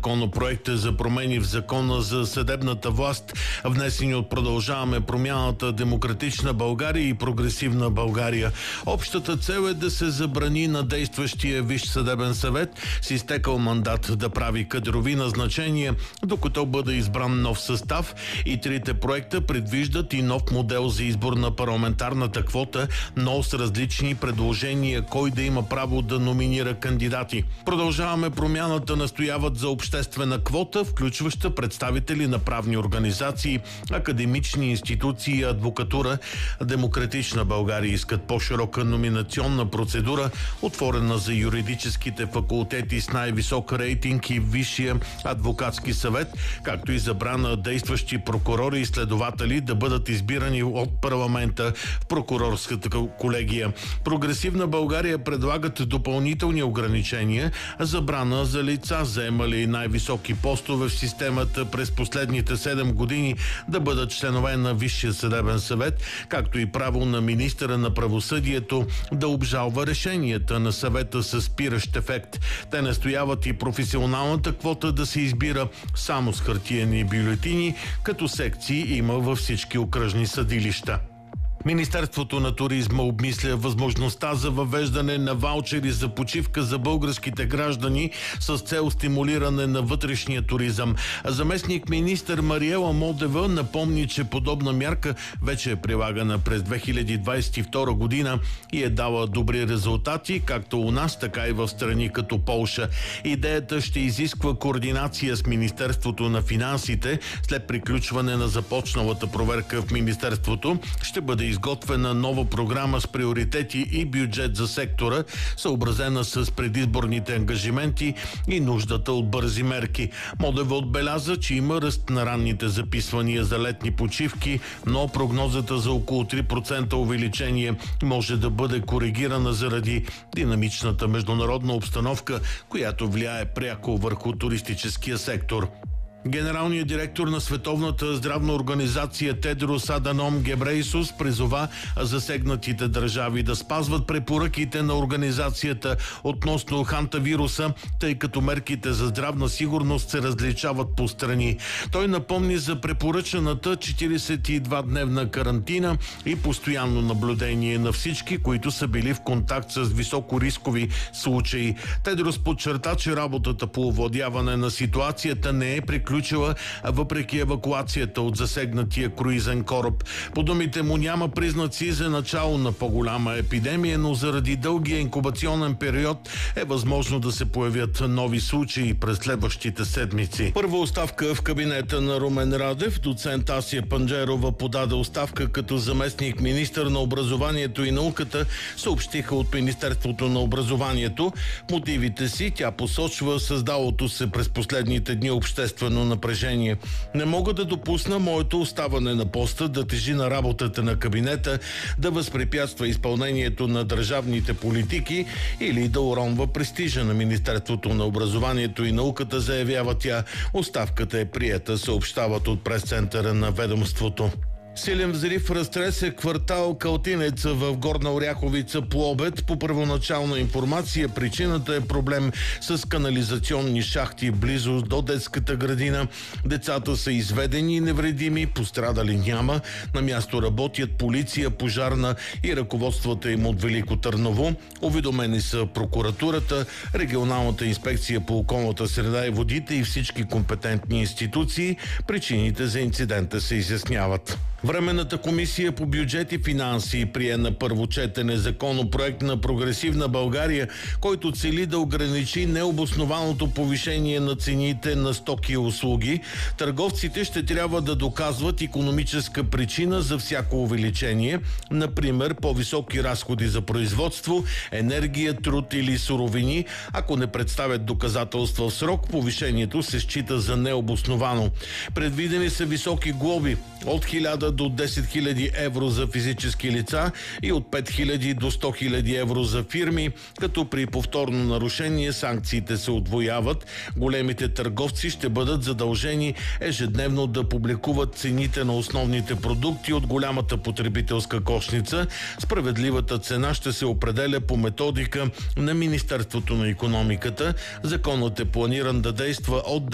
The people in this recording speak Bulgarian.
законопроекта за промени в Закона за съдебната власт, внесени от Продължаваме промяната, Демократична България и Прогресивна България. Общата цел е да се забрани на действащия Висш съдебен съвет с изтекал мандат да прави кадрови назначения, докато бъде избран нов състав, и трите проекта предвиждат и нов модел за избор на парламентарната квота, но с различни предложения кой да има право да номинира кандидати. Продължаваме промяната настояват за обществена квота, включваща представители на правни организации, академични институции и адвокатура. Демократична България искат по-широка номинационна процедура, отворена за юридическите факултети с най-висок рейтинг и Висшия адвокатски съвет, както и забрана действащи прокурори и следователи да бъдат избирани от парламента в прокурорската колегия. Прогресивна България предлагат допълнителни ограничения, забрана за лица, заемали най-високи постове в системата през последните 7 години, да бъдат членове на Висшия съдебен съвет, както и право на министъра на правосъдието да обжалва решенията на съвета с спиращ ефект. Те настояват и професионалната квота да се избира само с хартиени бюлетини, като секции има във всички окръжни съдилища. Министерството на туризма обмисля възможността за въвеждане на ваучери за почивка за българските граждани с цел стимулиране на вътрешния туризъм. Заместник министър Мариела Модева напомни, че подобна мярка вече е прилагана през 2022 година и е дала добри резултати, както у нас, така и в страни като Полша. Идеята ще изисква координация с Министерството на финансите. След приключване на започналата проверка в Министерството ще бъде изготвена нова програма с приоритети и бюджет за сектора, съобразена с предизборните ангажименти и нуждата от бързи мерки. Модева отбеляза, че има ръст на ранните записвания за летни почивки, но прогнозата за около 3% увеличение може да бъде коригирана заради динамичната международна обстановка, която влияе пряко върху туристическия сектор. Генералният директор на Световната здравна организация Тедрос Аданом Гебрейсус призова засегнатите държави да спазват препоръките на организацията относно хантавируса, тъй като мерките за здравна сигурност се различават по страни. Той напомни за препоръчаната 42-дневна карантина и постоянно наблюдение на всички, които са били в контакт с високорискови случаи. Тедрос подчерта, че работата по овладяване на ситуацията не е приключила въпреки евакуацията от засегнатия круизен кораб. По думите му няма признаци за начало на по-голяма епидемия, но заради дългия инкубационен период е възможно да се появят нови случаи през следващите седмици. Първа оставка в кабинета на Румен Радев. Доцент Асия Панджерова подаде оставка като заместник министър на образованието и науката, съобщиха от Министерството на образованието. Мотивите си тя посочва създалото се през последните дни обществено напрежение. Не мога да допусна моето оставане на поста да тежи на работата на кабинета, да възпрепятства изпълнението на държавните политики или да уронва престижа на Министерството на образованието и науката, заявява тя. Оставката е приета, съобщават от пресцентъра на ведомството. Силен взрив разтресе квартал Калтинеца в Горна Оряховица по обед. По първоначална информация причината е проблем с канализационни шахти близо до детската градина. Децата са изведени и невредими, пострадали няма. На място работят полиция, пожарна и ръководствата им от Велико Търново. Уведомени са прокуратурата, регионалната инспекция по околната среда и водите и всички компетентни институции. Причините за инцидента се изясняват. Временната комисия по бюджет и финанси прие на първо четене законопроект на Прогресивна България, който цели да ограничи необоснованото повишение на цените на стоки и услуги. Търговците ще трябва да доказват икономическа причина за всяко увеличение, например по-високи разходи за производство, енергия, труд или суровини. Ако не представят доказателства в срок, повишението се счита за необосновано. Предвидени са високи глоби от 1000 до 10 000 евро за физически лица и от 5000 до 100 000 евро за фирми, като при повторно нарушение санкциите се удвояват. Големите търговци ще бъдат задължени ежедневно да публикуват цените на основните продукти от голямата потребителска кошница. Справедливата цена ще се определя по методика на Министерството на икономиката. Законът е планиран да действа от